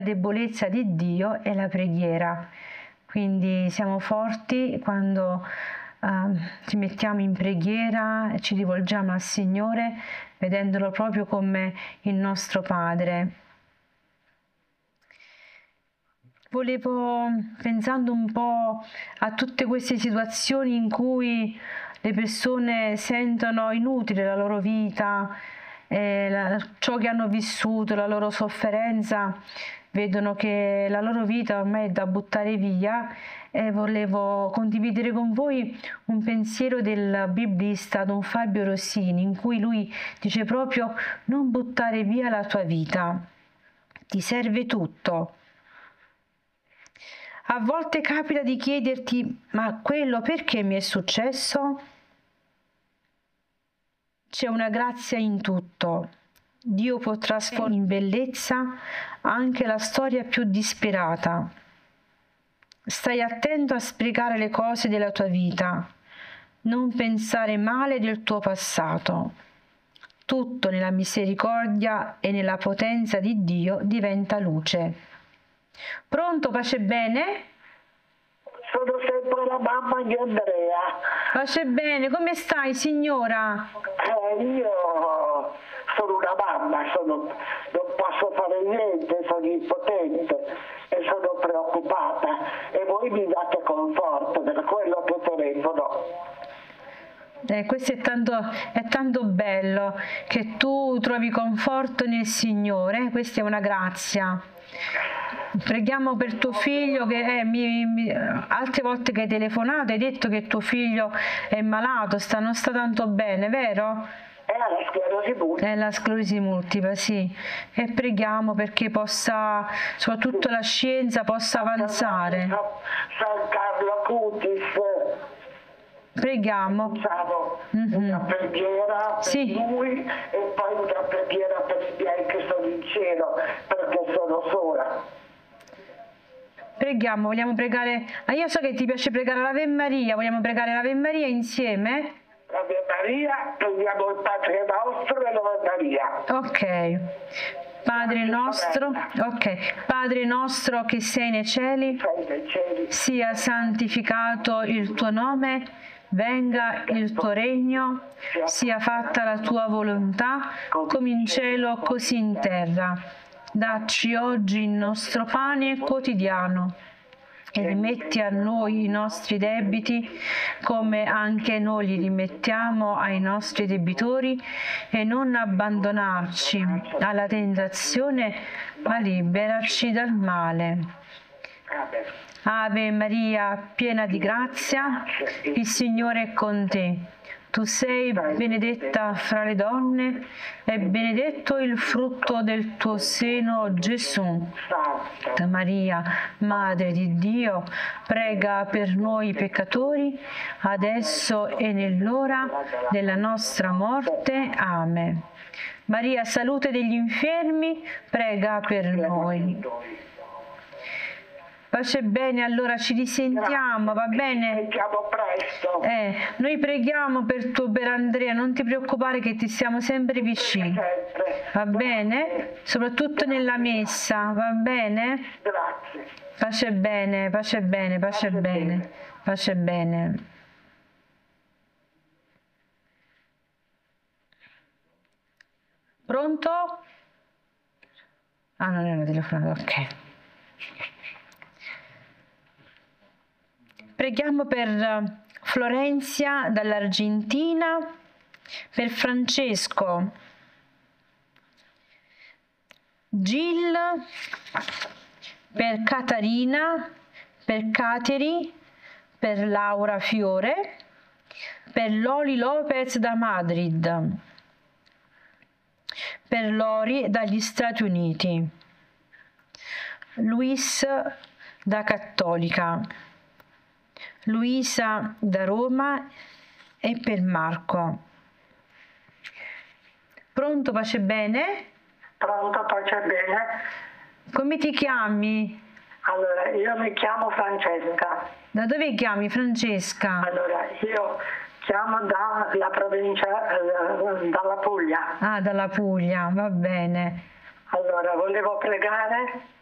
debolezza di Dio è la preghiera. Quindi siamo forti quando ci mettiamo in preghiera, ci rivolgiamo al Signore vedendolo proprio come il nostro Padre. Volevo, pensando un po' a tutte queste situazioni in cui le persone sentono inutile la loro vita, ciò che hanno vissuto, la loro sofferenza, vedono che la loro vita ormai è da buttare via, e volevo condividere con voi un pensiero del biblista Don Fabio Rossini, in cui lui dice proprio: non buttare via la tua vita, ti serve tutto. A volte capita di chiederti: ma quello perché mi è successo? C'è una grazia in tutto. Dio può trasformare in bellezza anche la storia più disperata. Stai attento a spiegare le cose della tua vita. Non pensare male del tuo passato. Tutto nella misericordia e nella potenza di Dio diventa luce. Pronto, pace bene? Sono sempre la mamma di Andrea. Pace bene, come stai signora? Io sono una mamma, non posso fare niente, sono impotente e sono preoccupata, e voi mi date conforto, per quello che telefono. Questo è tanto bello, che tu trovi conforto nel Signore, questa è una grazia. Preghiamo per tuo figlio che altre volte che hai telefonato hai detto che tuo figlio è malato, non sta tanto bene, vero? È la sclerosi multipla. È la sclerosi multipla, sì. E preghiamo perché possa, soprattutto la scienza, possa avanzare. San Carlo Acutis. Preghiamo. Una preghiera per sì. lui e poi una preghiera per i miei che sono in cielo, perché sono sola. Preghiamo, vogliamo pregare. Io so che ti piace pregare l'Ave Maria, vogliamo pregare l'Ave Maria insieme? L'Ave Maria, preghiamo il Padre nostro e l'Ave Maria. Ok. Padre nostro che sei nei cieli, sia santificato il tuo nome, venga il tuo regno, sia fatta la tua volontà, come in cielo così in terra. Dacci oggi il nostro pane quotidiano e rimetti a noi i nostri debiti come anche noi li rimettiamo ai nostri debitori, e non abbandonarci alla tentazione, ma liberaci dal male. Ave Maria, piena di grazia, il Signore è con te. Tu sei benedetta fra le donne e benedetto il frutto del tuo seno, Gesù. Santa Maria, Madre di Dio, prega per noi peccatori, adesso e nell'ora della nostra morte. Amen. Maria, salute degli infermi, prega per noi. Pace bene, allora ci risentiamo, va bene? Preghiamo presto. Noi preghiamo per Andrea, non ti preoccupare che ti stiamo sempre vicini. Va bene? Soprattutto nella messa, va bene? Grazie. Pace bene, pace bene, pace bene, pace bene. Pronto? Ah, non è una telefonata, ok. Preghiamo per Florenzia dall'Argentina, per Francesco, Gil, per Catarina, per Cateri, per Laura Fiore, per Loli Lopez da Madrid, per Lori dagli Stati Uniti, Luis da Cattolica, Luisa da Roma e per Marco. Pronto, pace bene? Pronto, pace bene. Come ti chiami? Allora, io mi chiamo Francesca. Da dove chiami, Francesca? Allora, io chiamo dalla provincia, dalla Puglia. Ah, dalla Puglia, va bene. Allora, volevo pregare